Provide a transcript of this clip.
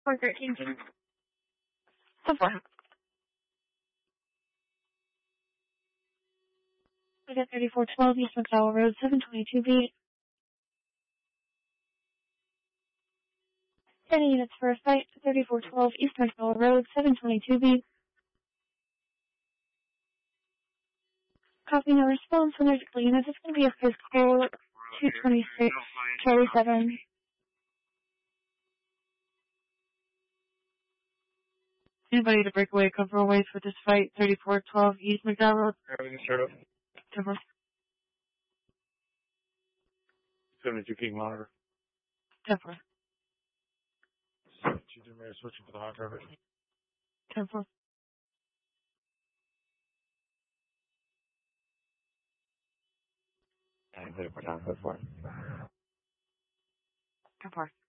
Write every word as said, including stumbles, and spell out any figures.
four thirteen. So far. We got thirty-four twelve East McDowell Road, seven twenty-two B. ten units for a fight, thirty-four twelve East McDowell Road, seven twenty-two B. Copy, no response. When there's a units, it's going to be a physical two twenty-six, Charlie seven. Anybody to break away, cover ways for this fight, thirty-four twelve East McDowell Road. Everything start up. Cover. seventy-two King Monitor. Cover. seventy-two Mayor switching for the hot carpet. Cover. I put it for time, put for it. Cover.